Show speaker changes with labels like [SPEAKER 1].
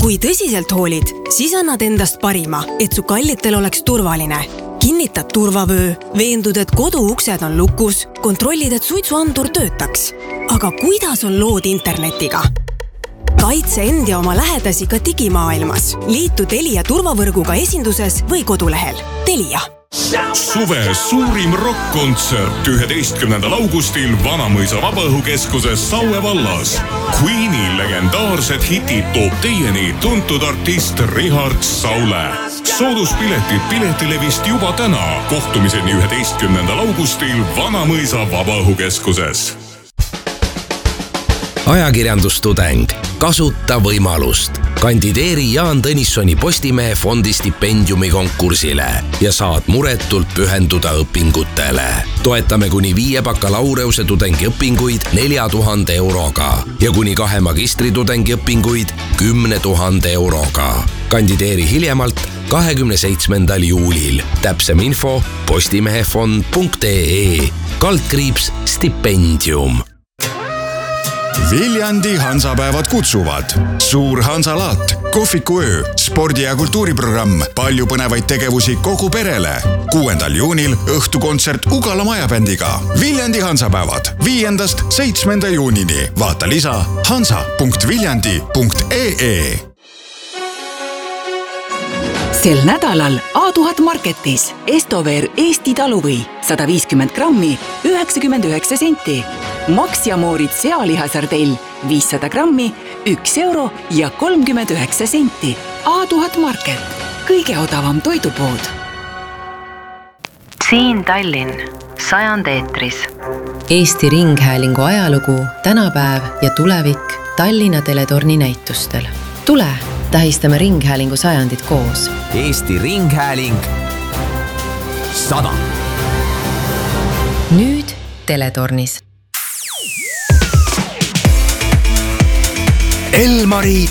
[SPEAKER 1] Kui tõsiselt hoolid, siis annad endast parima, et su kallitel oleks turvaline. Kinnitad turvavöö, veendud, et koduuksed on lukus, kontrollid, et suitsuandur töötaks. Aga kuidas on lood internetiga? Kaitse end ja oma lähedasi ka digimaailmas. Liitu Telia turvavõrguga esinduses või kodulehel. Telia.
[SPEAKER 2] Suve suurim rock-kontsert 11. augustil Vanamõisa Vabaõhukeskuses Saue vallas. Queeni legendaarsed hitid toob teieni tuntud artist Richard Saule. Sooduspiletid Piletilevist juba täna. Kohtumiseni 11. augustil Vanamõisa Vabaõhukeskuses.
[SPEAKER 3] Ajakirjandustudeng. Kasuta võimalust. Kandideeri Jaan Tõnissoni Postimehe fondi stipendiumi konkursile ja saad muretult pühenduda õpingutele. Toetame kuni 5 bakalaureuse tudengi õpinguid 4000 euroga ja kuni 2 magistritudengi õpinguid 10 000 euroga. Kandideeri hiljemalt 27. juulil. Täpsem info postimehefond.ee /stipendium.
[SPEAKER 4] Viljandi Hansapäevad kutsuvad. Suur Hansalaat, kohvikuöö, spordi- ja kultuuriprogramm, palju põnevaid tegevusi kogu perele. 6. juunil õhtukontsert Ugala majabändiga. Viljandi Hansapäevad 5.–7. juunini. Vaata lisa hansa.viljandi.ee.
[SPEAKER 5] Sel nädalal A1000 Marketis Estover Eesti taluvõi 150 grammi 99 senti. Max ja Moorid sealihasardell 500 grammi 1 euro ja 39 senti. A1000 Market, kõige odavam toidupood.
[SPEAKER 6] Siin Tallinn, 100 eetris.
[SPEAKER 7] Eesti Ringhäälingu ajalugu, tänapäev ja tulevik Tallinna Teletorni näitustel. Tule, tähistame Ringhäälingu 100 koos.
[SPEAKER 8] Eesti Ringhääling 100.
[SPEAKER 7] Nüüd Teletornis.
[SPEAKER 9] Elmari